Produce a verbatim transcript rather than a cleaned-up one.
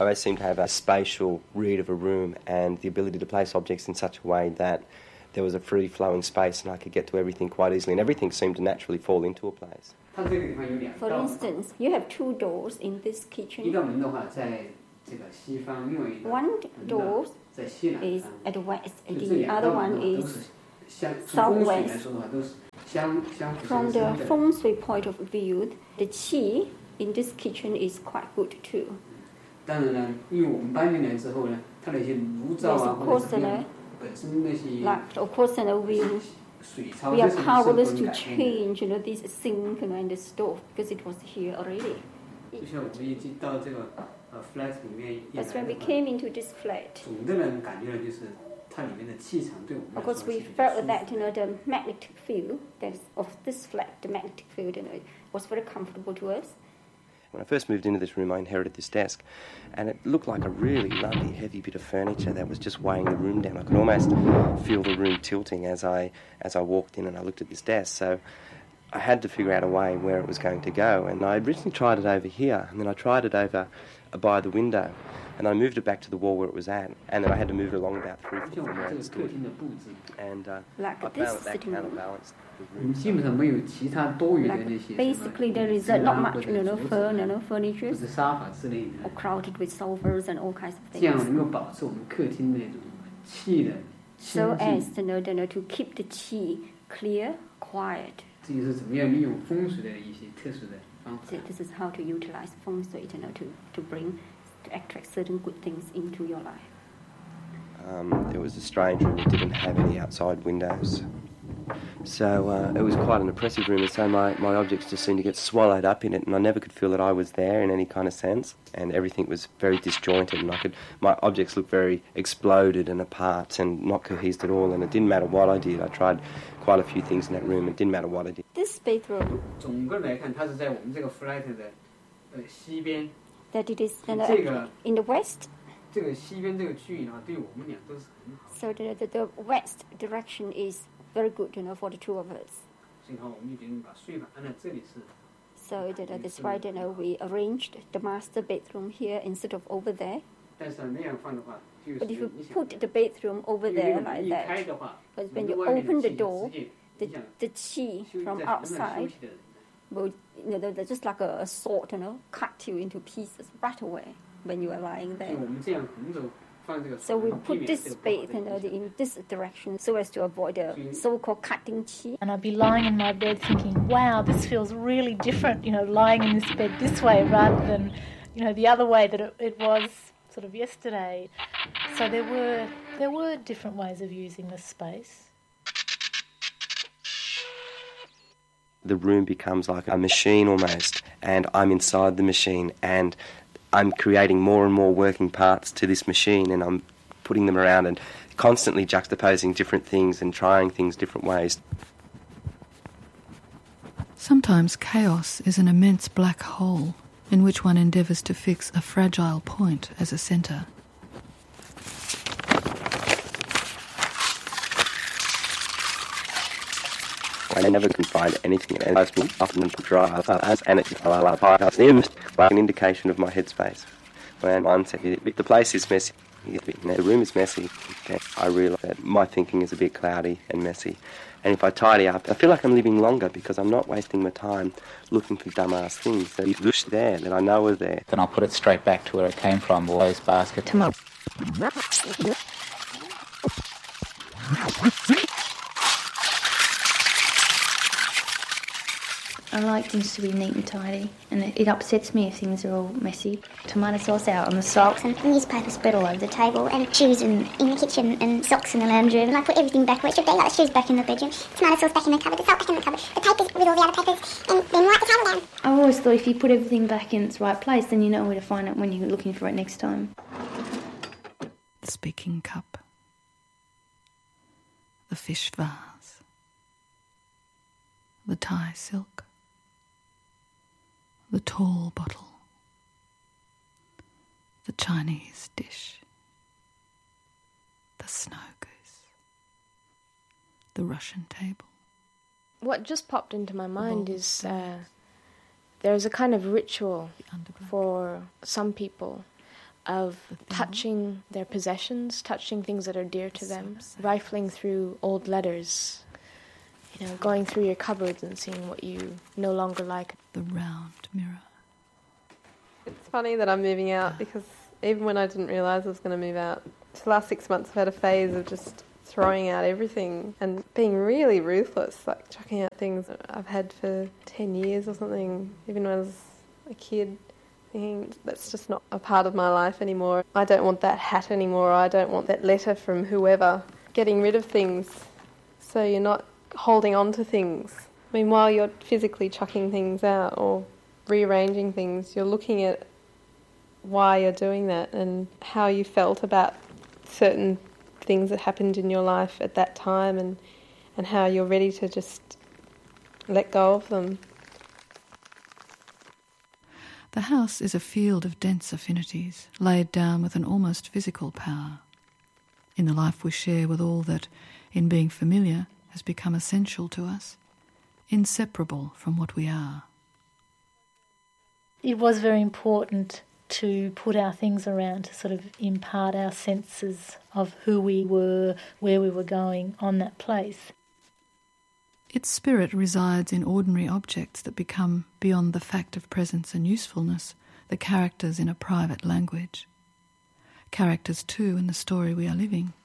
I always seemed to have a spatial read of a room and the ability to place objects in such a way that there was a free-flowing space and I could get to everything quite easily, and everything seemed to naturally fall into a place. For instance, you have two doors in this kitchen. One door is at the west, and the other one is southwest. From the feng shui point of view, the qi in this kitchen is quite good too. Yes, of course, uh, like, of course, uh, we, we are powerless to change, you know, this sink, you know, and the stove because it was here already. But when we came into this flat, of course, we felt that, you know, the magnetic field that is of this flat, the magnetic field, you know, was very comfortable to us. When I first moved into this room, I inherited this desk, and it looked like a really lumpy, heavy bit of furniture that was just weighing the room down. I could almost feel the room tilting as I as I walked in and I looked at this desk. So I had to figure out a way where it was going to go, and I originally tried it over here, and then I tried it over by the window, and I moved it back to the wall where it was at, and then I had to move it along about three foot from where it stood. And uh, like I found that that counterbalanced the room. Like basically, there is uh, not much, you know, fur, you know, furniture, or crowded with sofas and all kinds of things. So as you know, you know, to keep the qi clear, quiet. So this is how to utilize feng shui, you know, to, to bring, to attract certain good things into your life. Um, it was a strange room. It didn't have any outside windows. So uh, it was quite an oppressive room, and so my, my objects just seemed to get swallowed up in it, and I never could feel that I was there in any kind of sense, and everything was very disjointed, and I could my objects looked very exploded and apart and not cohesed at all, and it didn't matter what I did. I tried quite a few things in that room, it didn't matter what I did. This bedroom, that it is in the, in the west, so the, the, the west direction is very good, you know, for the two of us. So that, uh, that's why, you know, we arranged the master bedroom here instead of over there. But if you put the bedroom over there like that, because when you open the door, the, the qi from outside will, you know, they're just like a, a sword, you know, cut you into pieces right away when you are lying there. So we put this bed, you know, in this direction so as to avoid the so-called cutting qi. And I'd be lying in my bed thinking, wow, this feels really different, you know, lying in this bed this way rather than, you know, the other way that it, it was sort of yesterday. So there were there were different ways of using the space. The room becomes like a machine almost, and I'm inside the machine, and I'm creating more and more working parts to this machine, and I'm putting them around and constantly juxtaposing different things and trying things different ways. Sometimes chaos is an immense black hole in which one endeavours to fix a fragile point as a centre. I never can find anything, and I've been often dry, and it's like an indication of my headspace. When one second, if the place is messy, the room is messy, I realise that my thinking is a bit cloudy and messy. And if I tidy up, I feel like I'm living longer because I'm not wasting my time looking for dumbass things that are there, that I know are there. Then I'll put it straight back to where it came from, all those baskets. Tomorrow. I like things to be neat and tidy, and it, it upsets me if things are all messy. Tomato sauce out on the socks, and newspaper spread all over the table, and shoes in, in the kitchen, and socks in the lounge room, and I put everything back where it should be, like the shoes back in the bedroom, tomato sauce back in the cupboard, the salt back in the cupboard, the papers with all the other papers, and then write the table down. I've always thought if you put everything back in its right place, then you know where to find it when you're looking for it next time. The speaking cup, the fish vase, the Thai silk, the tall bottle, the Chinese dish, the snow goose, the Russian table. What just popped into my mind is uh, there's a kind of ritual for some people of touching their possessions, touching things that are dear to them, rifling through old letters, you know, going through your cupboards and seeing what you no longer like. The round mirror. It's funny that I'm moving out because even when I didn't realise I was going to move out, the last six months I've had a phase of just throwing out everything and being really ruthless, like chucking out things I've had for ten years or something, even when I was a kid, thinking that's just not a part of my life anymore. I don't want that hat anymore, I don't want that letter from whoever. Getting rid of things so you're not holding on to things. I mean, while you're physically chucking things out or rearranging things, you're looking at why you're doing that and how you felt about certain things that happened in your life at that time and, and how you're ready to just let go of them. The house is a field of dense affinities, laid down with an almost physical power. In the life we share with all that, in being familiar, has become essential to us, inseparable from what we are. It was very important to put our things around to sort of impart our senses of who we were, where we were going on that place. Its spirit resides in ordinary objects that become, beyond the fact of presence and usefulness, the characters in a private language. Characters, too, in the story we are living.